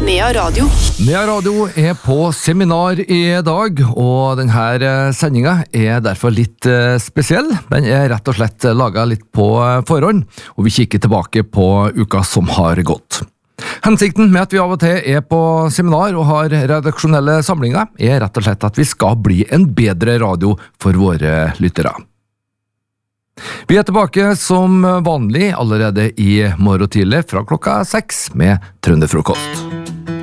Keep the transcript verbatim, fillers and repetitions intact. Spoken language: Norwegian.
Nea Radio. Nea Radio er på seminar i dag, og denne sendingen er derfor litt spesiell. Den er rett og slett laget litt på forhånd, og vi kikker tilbake på uka som har gått. Hensikten med at vi av og til er på seminar og har redaksjonelle samlinger, er rett og slett at vi skal bli en bedre radio for våre lyttere. Vi er tilbake som vanlig allerede i morgen tidlig fra klokka seks med Trønderfrokost.